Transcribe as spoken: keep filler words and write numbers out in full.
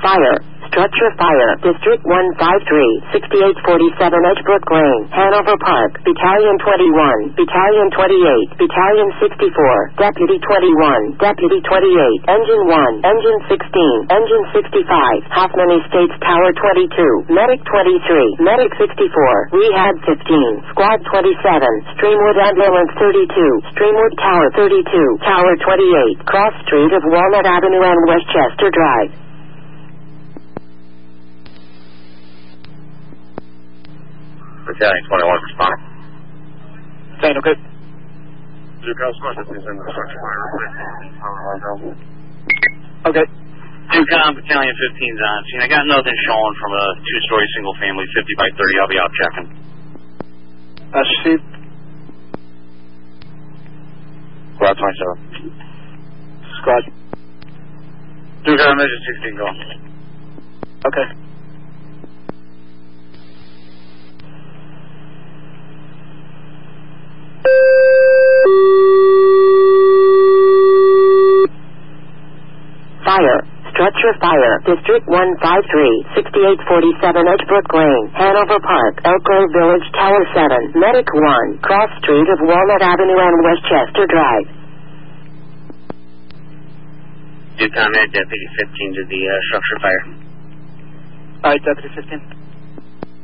Fire. Structure fire. District one five three, sixty-eight forty-seven Edgebrook Lane, Hanover Park. Battalion twenty-one, Battalion twenty-eight, Battalion sixty-four, Deputy twenty-one, Deputy twenty-eight, Engine one, Engine sixteen, Engine sixty-five, Hoffman Estates Tower twenty-two, Medic twenty-three, Medic sixty-four, Rehab fifteen, Squad twenty-seven, Streamwood Ambulance thirty-two, Streamwood Tower thirty-two, Tower twenty-eight, Cross Street of Walnut Avenue and Westchester Drive. Battalion twenty-one responding. Saying okay. Duke Oscar, this is in the structure fire. Okay. Duke Battalion fifteen's on scene. I got nothing showing from a two-story single family, fifty by thirty. I'll be out checking. That's received. Squad twenty-seven. Squad. Duke on Measure sixteen, go. Okay. Fire. Structure fire. District one five three, sixty-eight forty-seven Edgebrook Lane, Hanover Park, Elk Grove Village, Tower seven, Medic one, Cross Street of Walnut Avenue and Westchester Drive. Duke on Deputy fifteen to the uh, structure fire. Alright, Deputy fifteen.